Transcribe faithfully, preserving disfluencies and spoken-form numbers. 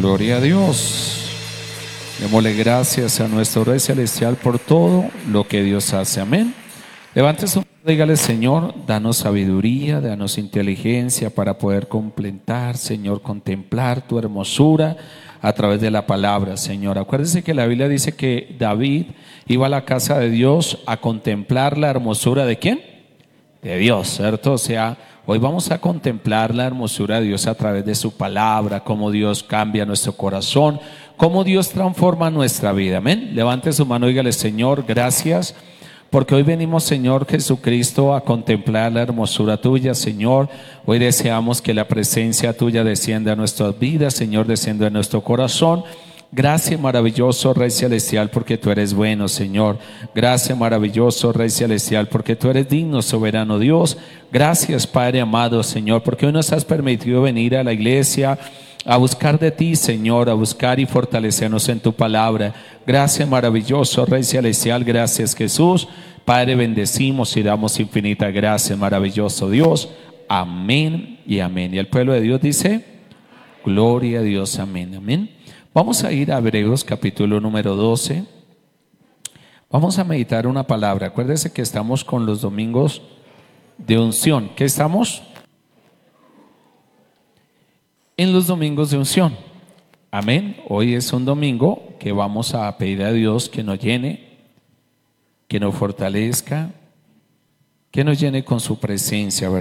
Gloria a Dios. Démosle gracias a nuestro Rey Celestial por todo lo que Dios hace. Amén. Levante su mano, dígale: Señor, danos sabiduría, danos inteligencia para poder completar, Señor, contemplar tu hermosura a través de la palabra, Señor. Acuérdese que la Biblia dice que David iba a la casa de Dios a contemplar la hermosura ¿de quién? De Dios, ¿cierto? O sea, hoy vamos a contemplar la hermosura de Dios a través de su palabra, cómo Dios cambia nuestro corazón, cómo Dios transforma nuestra vida. Amén. Levante su mano y dígale: Señor, gracias, porque hoy venimos, Señor Jesucristo, a contemplar la hermosura tuya, Señor. Hoy deseamos que la presencia tuya descienda a nuestras vidas, Señor, descienda a nuestro corazón. Gracias, maravilloso Rey Celestial, porque tú eres bueno, Señor. Gracias, maravilloso Rey Celestial, porque tú eres digno, soberano Dios. Gracias, Padre amado, Señor, porque hoy nos has permitido venir a la iglesia a buscar de ti, Señor, a buscar y fortalecernos en tu palabra. Gracias, maravilloso Rey Celestial. Gracias, Jesús. Padre, bendecimos y damos infinitas gracias, maravilloso Dios. Amén y amén. Y el pueblo de Dios dice: gloria a Dios. Amén, amén. Vamos a ir a Hebreos capítulo número doce. Vamos a meditar una palabra. Acuérdese que estamos con los domingos de unción. ¿Qué estamos? En los domingos de unción. Amén. Hoy es un domingo que vamos a pedir a Dios que nos llene, que nos fortalezca, que nos llene con su presencia, ¿verdad?